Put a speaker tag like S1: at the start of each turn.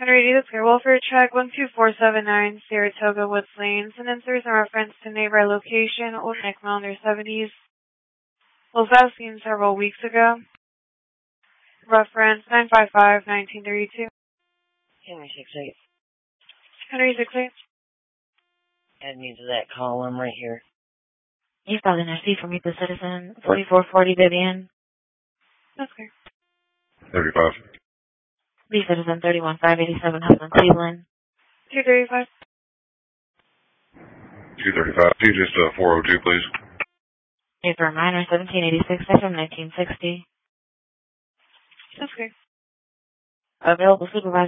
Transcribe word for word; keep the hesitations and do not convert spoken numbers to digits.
S1: Henry, this care welfare check one two four seven nine Saratoga Woods Lane. Send answers in reference to nearby location, Old Nick Mill in their seventies. Was last seen several weeks ago. Reference nine five five nineteen thirty-two.
S2: Henry six eight.
S1: Henry six eight.
S2: Add me to that column right here.
S3: You've got an S C from Meet the Citizen, forty-four forty Vivian.
S1: That's clear.
S4: thirty-five.
S3: The Citizen, thirty-one five eighty-seven, Hudson, Cleveland.
S1: two thirty-five.
S4: two thirty-five. Do just uh, four oh two, please.
S3: Need for a minor, seventeen eighty-six, from nineteen sixty.
S1: That's clear.
S3: Available supervisor.